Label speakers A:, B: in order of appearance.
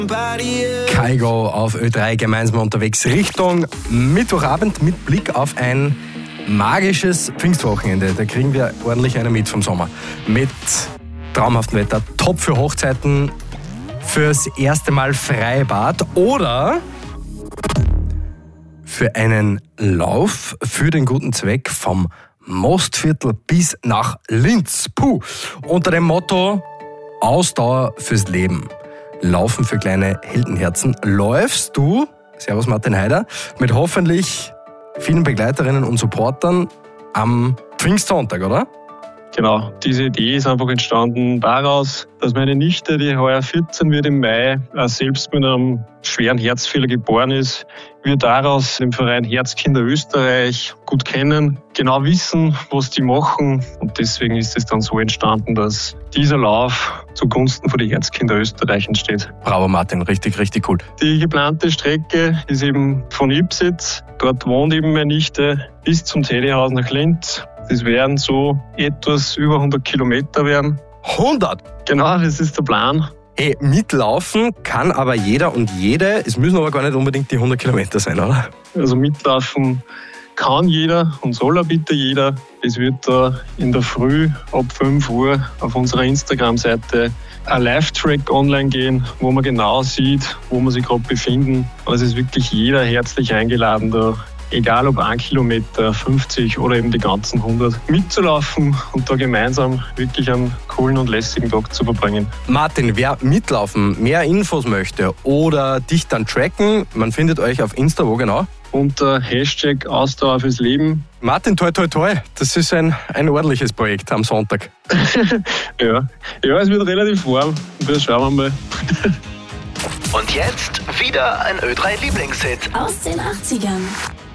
A: Kygo auf Ö3 gemeinsam unterwegs Richtung Mittwochabend mit Blick auf ein magisches Pfingstwochenende. Da kriegen wir ordentlich eine mit vom Sommer. Mit traumhaftem Wetter, top für Hochzeiten, fürs erste Mal Freibad oder für einen Lauf für den guten Zweck vom Mostviertel bis nach Linz. Unter dem Motto Ausdauer fürs Leben. Laufen für kleine Heldenherzen. Läufst du, servus Martin Heider, mit hoffentlich vielen Begleiterinnen und Supportern am Pfingstsonntag, oder?
B: Genau, diese Idee ist einfach entstanden daraus, dass meine Nichte, die heuer 14 wird im Mai, selbst mit einem schweren Herzfehler geboren ist, wir daraus den Verein Herzkinder Österreich gut kennen, genau wissen, was die machen, und deswegen ist es dann so entstanden, dass dieser Lauf zugunsten von den Herzkinder Österreich entsteht.
A: Bravo Martin, richtig, richtig cool.
B: Die geplante Strecke ist eben von Ipsitz, dort wohnt eben meine Nichte, bis zum Teddyhaus nach Linz. Das werden so etwas über 100 Kilometer werden.
A: 100?
B: Genau, das ist der Plan.
A: Hey, mitlaufen kann aber jeder und jede. Es müssen aber gar nicht unbedingt die 100 Kilometer sein, oder?
B: Also mitlaufen kann jeder und soll auch bitte jeder. Es wird da in der Früh ab 5 Uhr auf unserer Instagram-Seite ein Live-Track online gehen, wo man genau sieht, wo wir sich gerade befinden. Also es ist wirklich jeder herzlich eingeladen, da egal ob 1 Kilometer, 50 oder eben die ganzen 100, mitzulaufen und da gemeinsam wirklich einen coolen und lässigen Tag zu verbringen.
A: Martin, wer mitlaufen, mehr Infos möchte oder dich dann tracken, man findet euch auf Insta, wo genau?
B: Unter Hashtag Ausdauer fürs Leben.
A: Martin, toi, toi, toi, das ist ein ordentliches Projekt am Sonntag.
B: Ja, es wird relativ warm. Das schauen wir mal.
C: Und jetzt wieder ein Ö3-Lieblingshit
D: aus den 80ern.